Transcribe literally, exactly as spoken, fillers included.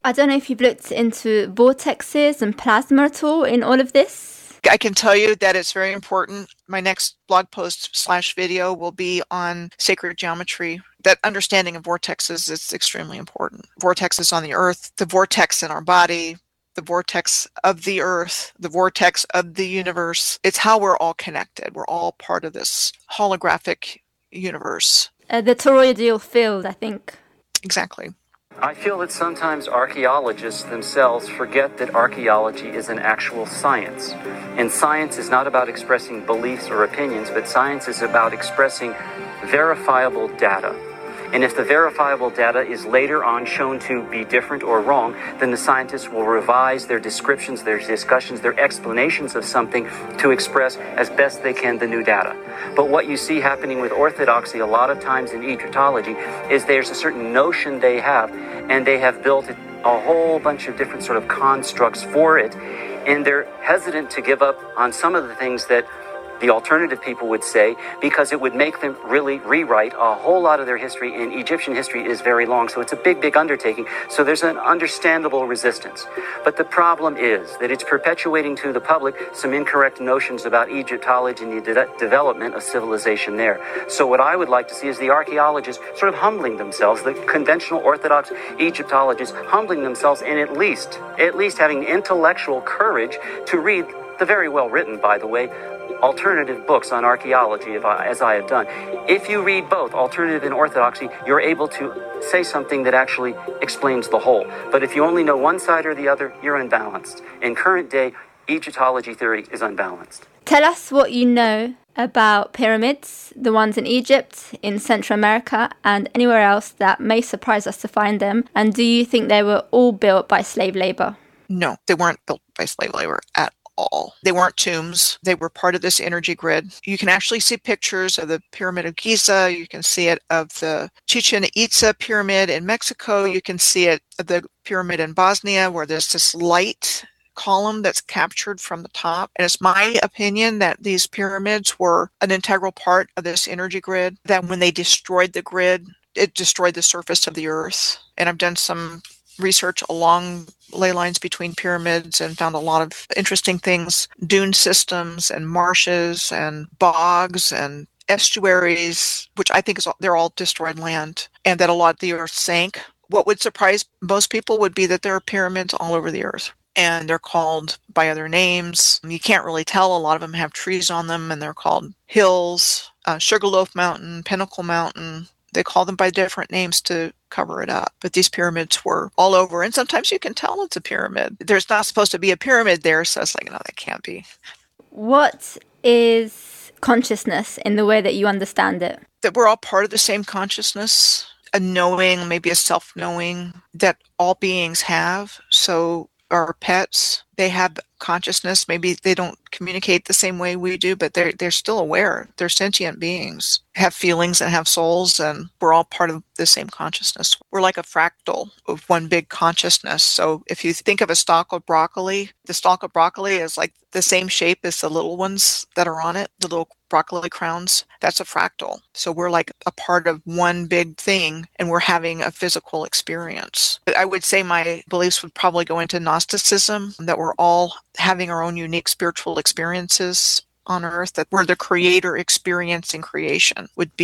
I don't know if you've looked into vortexes and plasma at all in all of this. I can tell you that it's very important. My next blog post slash video will be on sacred geometry. That understanding of vortexes is extremely important. Vortexes on the earth, the vortex in our body, the vortex of the earth, the vortex of the universe. It's how we're all connected. We're all part of this holographic universe. Uh, the toroidal field, I think. Exactly. I feel that sometimes archaeologists themselves forget that archaeology is an actual science. And science is not about expressing beliefs or opinions, but science is about expressing verifiable data. And if the verifiable data is later on shown to be different or wrong, then the scientists will revise their descriptions, their discussions, their explanations of something to express as best they can the new data. But what you see happening with orthodoxy a lot of times in Egyptology is there's a certain notion they have, and they have built a whole bunch of different sort of constructs for it, and they're hesitant to give up on some of the things that the alternative people would say, because it would make them really rewrite a whole lot of their history, and Egyptian history is very long, so it's a big, big undertaking. So there's an understandable resistance. But the problem is that it's perpetuating to the public some incorrect notions about Egyptology and the de- development of civilization there. So what I would like to see is the archaeologists sort of humbling themselves, the conventional Orthodox Egyptologists humbling themselves, and at least, at least having intellectual courage to read the very well written, by the way, alternative books on archaeology, if I, as I have done. If you read both alternative and orthodoxy, you're able to say something that actually explains the whole. But if you only know one side or the other, you're unbalanced. In current day, Egyptology theory is unbalanced. Tell us what you know about pyramids, the ones in Egypt, in Central America, and anywhere else that may surprise us to find them. And do you think they were all built by slave labor? No, they weren't built by slave labor at all. They weren't tombs. They were part of this energy grid. You can actually see pictures of the Pyramid of Giza. You can see it of the Chichen Itza pyramid in Mexico. You can see it of the pyramid in Bosnia, where there's this light column that's captured from the top. And it's my opinion that these pyramids were an integral part of this energy grid, that when they destroyed the grid, it destroyed the surface of the earth. And I've done some research along ley lines between pyramids and found a lot of interesting things, dune systems and marshes and bogs and estuaries, which I think is all, they're all destroyed land, and that a lot of the earth sank. What would surprise most people would be that there are pyramids all over the earth, and they're called by other names. You can't really tell. A lot of them have trees on them, and they're called hills, uh, Sugarloaf Mountain, Pinnacle Mountain. They call them by different names to cover it up. But these pyramids were all over. And sometimes you can tell it's a pyramid. There's not supposed to be a pyramid there. So it's like, no, that can't be. What is consciousness in the way that you understand it? That we're all part of the same consciousness, a knowing, maybe a self-knowing that all beings have. So our pets, they have consciousness. Maybe they don't communicate the same way we do, but they're, they're still aware. They're sentient beings, have feelings and have souls, and we're all part of the same consciousness. We're like a fractal of one big consciousness. So if you think of a stalk of broccoli, the stalk of broccoli is like the same shape as the little ones that are on it, the little broccoli crowns. That's a fractal. So we're like a part of one big thing, and we're having a physical experience. I would say my beliefs would probably go into Gnosticism, that we're all having our own unique spiritual experiences on earth, that we're the creator experiencing creation would be